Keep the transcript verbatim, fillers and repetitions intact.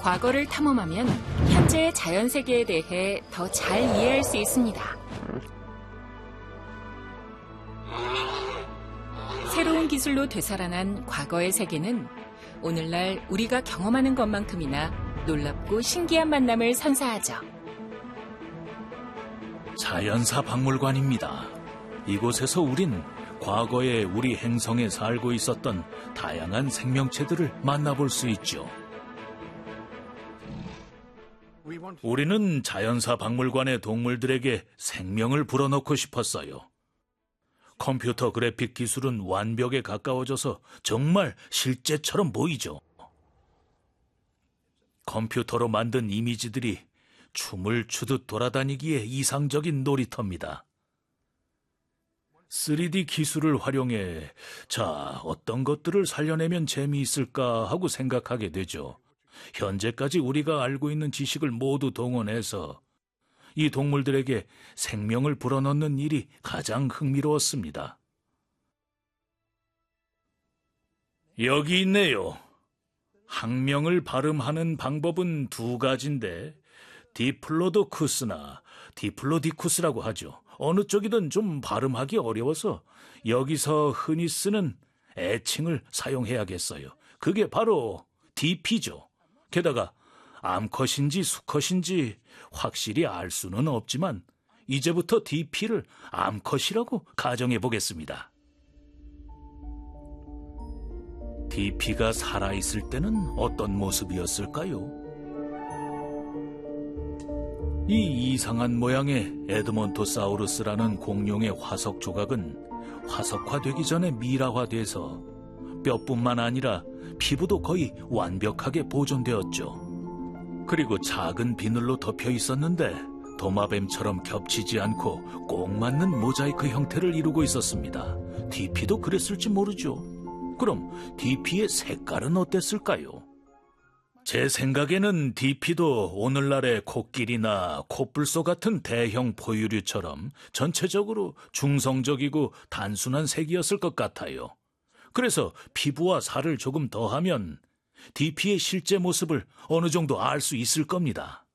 과거를 탐험하면 현재의 자연 세계에 대해 더 잘 이해할 수 있습니다. 새로운 기술로 되살아난 과거의 세계는 오늘날 우리가 경험하는 것만큼이나 놀랍고 신기한 만남을 선사하죠. 자연사 박물관입니다. 이곳에서 우린 과거에 우리 행성에 살고 있었던 다양한 생명체들을 만나볼 수 있죠. 우리는 자연사 박물관의 동물들에게 생명을 불어넣고 싶었어요. 컴퓨터 그래픽 기술은 완벽에 가까워져서 정말 실제처럼 보이죠. 컴퓨터로 만든 이미지들이 춤을 추듯 돌아다니기에 이상적인 놀이터입니다. 쓰리디 기술을 활용해 자, 어떤 것들을 살려내면 재미있을까 하고 생각하게 되죠. 현재까지 우리가 알고 있는 지식을 모두 동원해서 이 동물들에게 생명을 불어넣는 일이 가장 흥미로웠습니다. 여기 있네요. 학명을 발음하는 방법은 두 가지인데 디플로도쿠스나 디플로디쿠스라고 하죠. 어느 쪽이든 좀 발음하기 어려워서 여기서 흔히 쓰는 애칭을 사용해야겠어요. 그게 바로 디피죠. 게다가 암컷인지 수컷인지 확실히 알 수는 없지만 이제부터 디피를 암컷이라고 가정해 보겠습니다. 디피가 살아있을 때는 어떤 모습이었을까요? 이 이상한 모양의 에드몬토사우루스라는 공룡의 화석 조각은 화석화되기 전에 미라화돼서 뼈뿐만 아니라 피부도 거의 완벽하게 보존되었죠. 그리고 작은 비늘로 덮여 있었는데 도마뱀처럼 겹치지 않고 꼭 맞는 모자이크 형태를 이루고 있었습니다. 디피도 그랬을지 모르죠. 그럼 디피의 색깔은 어땠을까요? 제 생각에는 디피도 오늘날의 코끼리나 코뿔소 같은 대형 포유류처럼 전체적으로 중성적이고 단순한 색이었을 것 같아요. 그래서 피부와 살을 조금 더하면 디피의 실제 모습을 어느 정도 알 수 있을 겁니다.